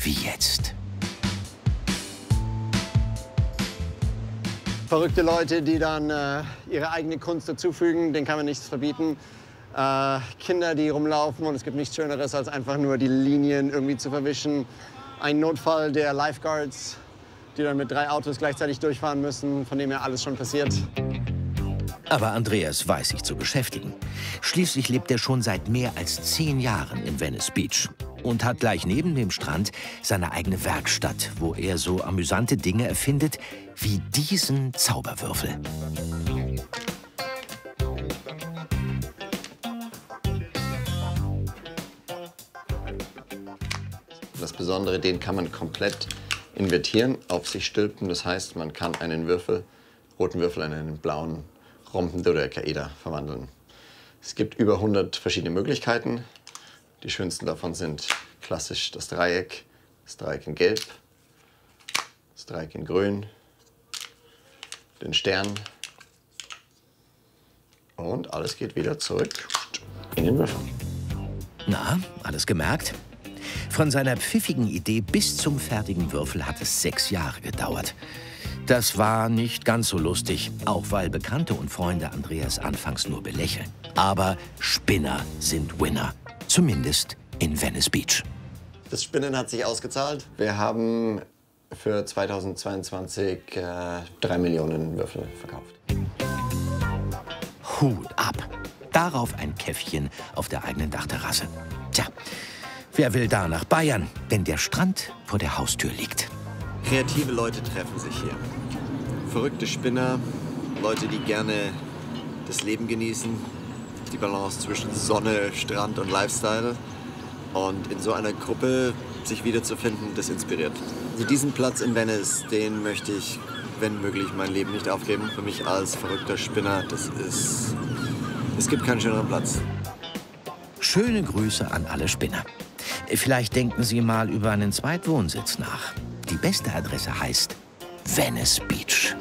wie jetzt. Verrückte Leute, die dann ihre eigene Kunst dazufügen, denen kann man nichts verbieten. Kinder, die rumlaufen, und es gibt nichts Schöneres, als einfach nur die Linien irgendwie zu verwischen. Ein Notfall der Lifeguards, die dann mit 3 Autos gleichzeitig durchfahren müssen, von dem ja alles schon passiert. Aber Andreas weiß sich zu beschäftigen. Schließlich lebt er schon seit mehr als 10 Jahren in Venice Beach und hat gleich neben dem Strand seine eigene Werkstatt, wo er so amüsante Dinge erfindet wie diesen Zauberwürfel. Das Besondere, den kann man komplett invertieren, auf sich stülpen. Das heißt, man kann einen Würfel, roten Würfel in einen blauen Rhomben-Dodekaeder verwandeln. Es gibt über 100 verschiedene Möglichkeiten. Die schönsten davon sind klassisch das Dreieck in Gelb, das Dreieck in Grün, den Stern und alles geht wieder zurück in den Würfel. Na, alles gemerkt? Von seiner pfiffigen Idee bis zum fertigen Würfel hat es 6 Jahre gedauert. Das war nicht ganz so lustig, auch weil Bekannte und Freunde Andreas anfangs nur belächeln. Aber Spinner sind Winner, zumindest in Venice Beach. Das Spinnen hat sich ausgezahlt. Wir haben für 2022 3 Millionen Würfel verkauft. Hut ab. Darauf ein Käffchen auf der eigenen Dachterrasse. Tja, wer will da nach Bayern, wenn der Strand vor der Haustür liegt? Kreative Leute treffen sich hier. Verrückte Spinner, Leute, die gerne das Leben genießen, die Balance zwischen Sonne, Strand und Lifestyle. Und in so einer Gruppe sich wiederzufinden, das inspiriert. Also diesen Platz in Venice, den möchte ich, wenn möglich, mein Leben nicht aufgeben. Für mich als verrückter Spinner, es gibt keinen schöneren Platz. Schöne Grüße an alle Spinner. Vielleicht denken Sie mal über einen Zweitwohnsitz nach. Die beste Adresse heißt Venice Beach.